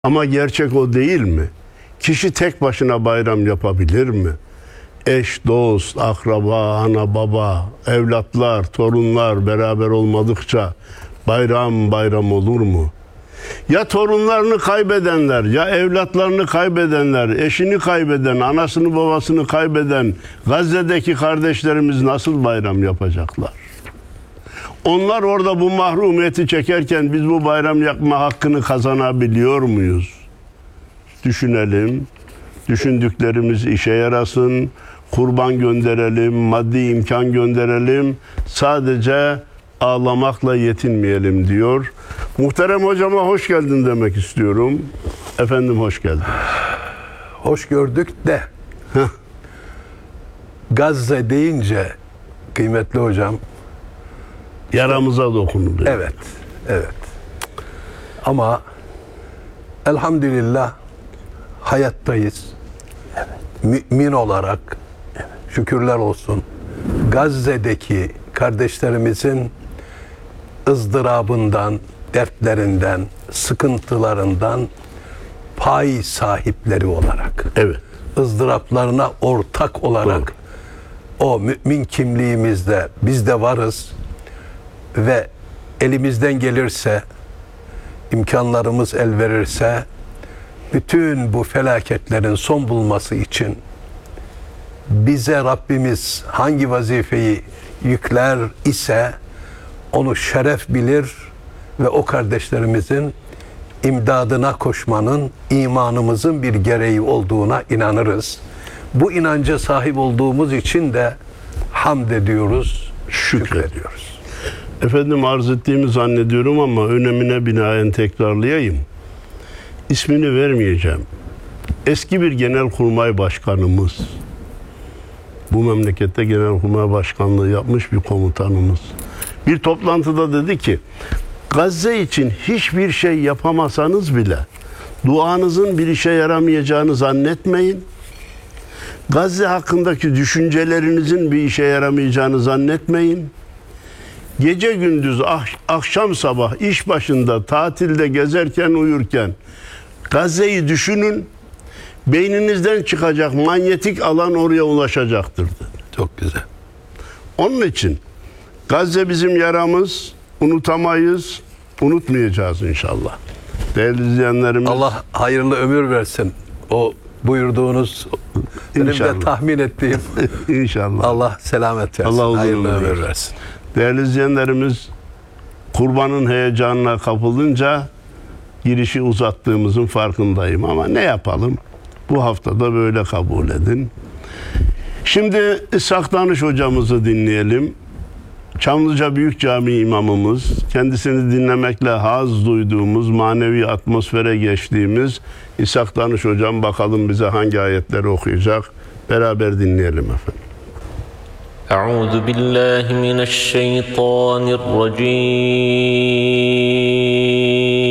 Ama gerçek o değil mi? Kişi tek başına bayram yapabilir mi? Eş, dost, akraba, ana, baba, evlatlar, torunlar beraber olmadıkça bayram bayram olur mu? Ya torunlarını kaybedenler, ya evlatlarını kaybedenler, eşini kaybeden, anasını babasını kaybeden Gazze'deki kardeşlerimiz nasıl bayram yapacaklar? Onlar orada bu mahrumiyeti çekerken biz bu bayram yapma hakkını kazanabiliyor muyuz? Düşünelim, düşündüklerimiz işe yarasın, kurban gönderelim, maddi imkan gönderelim, sadece ağlamakla yetinmeyelim diyor. Muhterem hocama hoş geldin demek istiyorum. Efendim hoş geldin. Hoş gördük de Gazze deyince kıymetli hocam yaramıza dokunuluyor. evet, evet. Ama elhamdülillah hayattayız. Evet. Mümin olarak şükürler olsun. Gazze'deki kardeşlerimizin ızdırabından, dertlerinden, sıkıntılarından pay sahipleri olarak, evet, ızdıraplarına ortak olarak o mümin kimliğimizde biz de varız ve elimizden gelirse, imkanlarımız el verirse bütün bu felaketlerin son bulması için bize Rabbimiz hangi vazifeyi yükler ise onu şeref bilir ve o kardeşlerimizin imdadına koşmanın imanımızın bir gereği olduğuna inanırız. Bu inanca sahip olduğumuz için de hamd ediyoruz, şükrediyoruz. Efendim arz ettiğimi zannediyorum ama önemine binaen tekrarlayayım. İsmini vermeyeceğim. Eski bir genelkurmay başkanımız, bu memlekette genelkurmay başkanlığı yapmış bir komutanımız, bir toplantıda dedi ki, Gazze için hiçbir şey yapamasanız bile duanızın bir işe yaramayacağını zannetmeyin. Gazze hakkındaki düşüncelerinizin bir işe yaramayacağını zannetmeyin. Gece gündüz, akşam sabah, iş başında, tatilde, gezerken, uyurken Gazze'yi düşünün. Beyninizden çıkacak manyetik alan oraya ulaşacaktır dedi. Çok güzel. Onun için Gazze bizim yaramız, unutamayız, unutmayacağız inşallah. Değerli izleyenlerimiz. Allah hayırlı ömür versin. O buyurduğunuz, benim de tahmin ettiğim. İnşallah. Allah selamet versin. Allah hayırlı ömür versin. Değerli izleyenlerimiz, kurbanın heyecanına kapılınca girişi uzattığımızın farkındayım ama ne yapalım? Bu haftada böyle kabul edin. Şimdi İshak Danış hocamızı dinleyelim. Çamlıca Büyük Camii imamımız, kendisini dinlemekle haz duyduğumuz, manevi atmosfere geçtiğimiz İshak Danış hocam bakalım bize hangi ayetleri okuyacak. Beraber dinleyelim efendim. Euzu billahi mineşşeytanirracim.